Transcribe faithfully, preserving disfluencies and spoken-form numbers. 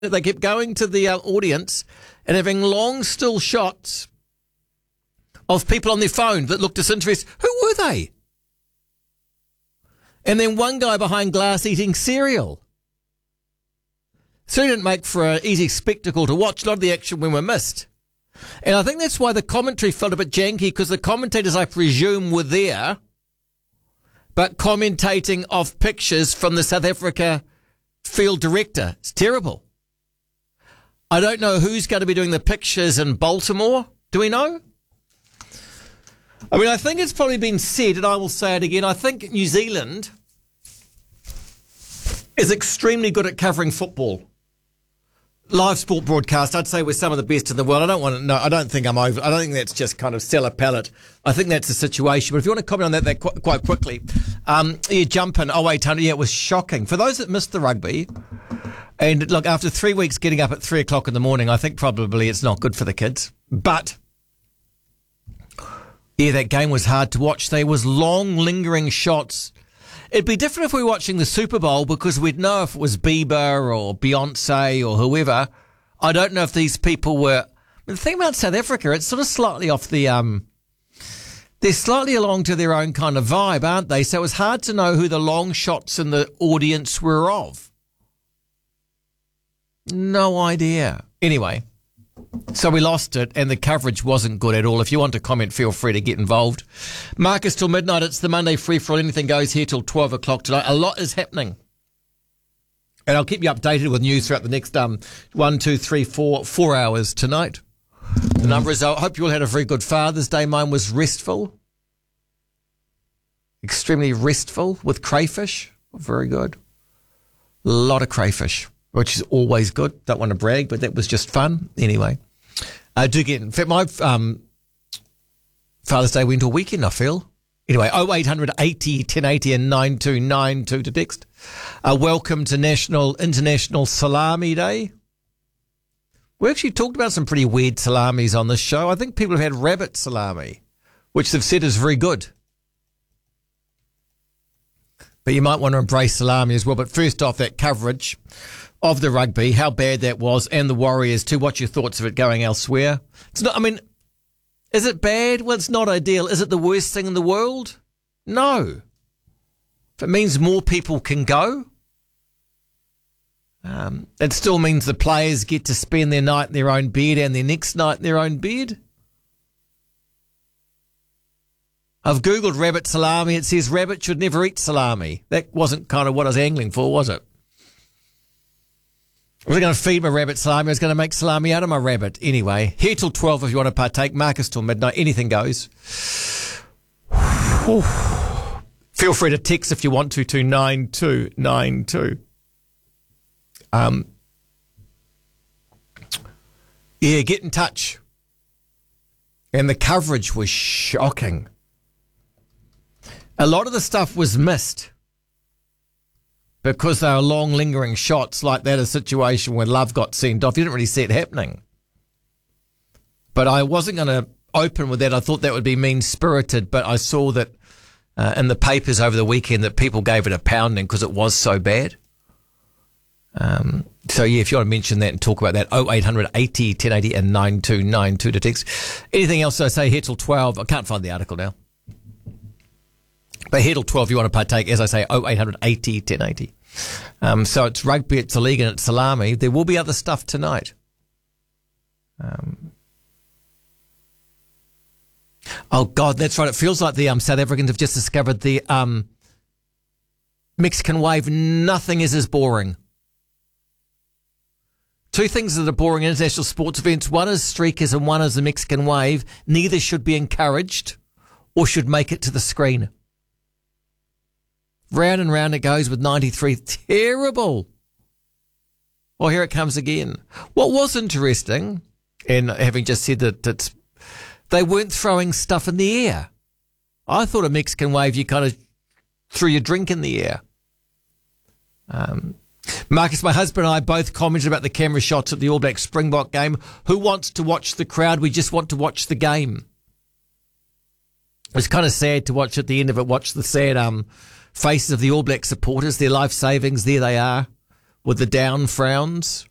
They kept going to the uh, audience and having long still shots of people on their phone that looked disinterested. Who were they? And then one guy behind glass eating cereal. So it didn't make for an easy spectacle to watch. A lot of the action when we missed. And I think that's why the commentary felt a bit janky, because the commentators, I presume, were there, but commentating off pictures from the South Africa field director. It's terrible. I don't know who's going to be doing the pictures in Baltimore. Do we know? I mean, I think it's probably been said, and I will say it again, I think New Zealand is extremely good at covering football. Live sport broadcast, I'd say we're some of the best in the world. I don't want to, no, I don't think I'm over, I don't think that's just kind of stellar palate. I think that's the situation. But if you want to comment on that, that quite, quite quickly, um, yeah, jump in, oh eight hundred, yeah, it was shocking. For those that missed the rugby, and look, after three weeks getting up at three o'clock in the morning, I think probably it's not good for the kids. But, yeah, that game was hard to watch. There was long, lingering shots. It'd be different if we were watching the Super Bowl, because we'd know if it was Bieber or Beyonce or whoever. I don't know if these people were... I mean, the thing about South Africa, it's sort of slightly off the... um. They're slightly along to their own kind of vibe, aren't they? So it was hard to know who the long shots in the audience were of. No idea. Anyway, so we lost it, and the coverage wasn't good at all. If you want to comment, feel free to get involved. Marcus till midnight. It's the Monday free for all. Anything goes here till twelve o'clock tonight. A lot is happening, and I'll keep you updated with news throughout the next um one, two, three, four, four hours tonight. The number is. I hope you all had a very good Father's Day. Mine was restful, extremely restful, with crayfish. Very good. A lot of crayfish, which is always good. Don't want to brag, but that was just fun. Anyway, I do get, in fact, my um, Father's Day went all weekend, I feel. Anyway, oh eight hundred eighty ten eighty and nine two nine two to text. Uh, welcome to National International Salami Day. We actually talked about some pretty weird salamis on this show. I think people have had rabbit salami, which they've said is very good. But you might want to embrace salami as well. But first off, that coverage of the rugby, how bad that was, and the Warriors too. What's your thoughts of it going elsewhere? It's not, I mean, is it bad? Well, it's not ideal. Is it the worst thing in the world? No. If it means more people can go, um, it still means the players get to spend their night in their own bed and their next night in their own bed. I've Googled rabbit salami. It says rabbit should never eat salami. That wasn't kind of what I was angling for, was it? I wasn't going to feed my rabbit salami. I was going to make salami out of my rabbit. Anyway, here till twelve if you want to partake. Marcus till midnight. Anything goes. Feel free to text if you want to to nine two nine two. Um, yeah, get in touch. And the coverage was shocking. A lot of the stuff was missed because they were long, lingering shots like that, a situation when Love got sent off. You didn't really see it happening. But I wasn't going to open with that. I thought that would be mean-spirited, but I saw that uh, in the papers over the weekend that people gave it a pounding because it was so bad. Um, so, yeah, if you want to mention that and talk about that, oh eight hundred eighty ten eighty and nine two nine two to text. Anything else I say here till twelve? I can't find the article now. But here till twelve, you want to partake, as I say, oh eight hundred eighty ten eighty. Um, so it's rugby, it's a league, and it's salami. There will be other stuff tonight. Um, oh, God, that's right. It feels like the um, South Africans have just discovered the um, Mexican wave. Nothing is as boring. Two things that are boring in international sports events. One is streakers and one is the Mexican wave. Neither should be encouraged or should make it to the screen. Round and round it goes with ninety-three. Terrible. Well, here it comes again. What was interesting, and having just said that it's, they weren't throwing stuff in the air. I thought a Mexican wave, you kind of threw your drink in the air. Um, Marcus, my husband and I both commented about the camera shots at the All Black Springbok game. Who wants to watch the crowd? We just want to watch the game. It was kind of sad to watch at the end of it, watch the sad um, faces of the All Black supporters, their life savings. There they are with the down frowns.